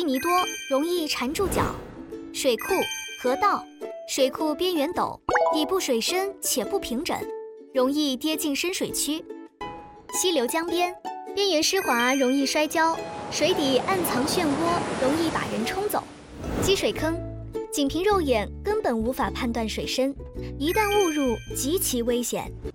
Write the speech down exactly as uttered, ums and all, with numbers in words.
淤泥多，容易缠住脚；水库、河道，水库边缘陡，底部水深且不平整，容易跌进深水区；溪流江边，边缘湿滑，容易摔跤；水底暗藏漩涡，容易把人冲走；积水坑，仅凭肉眼根本无法判断水深，一旦误入，极其危险。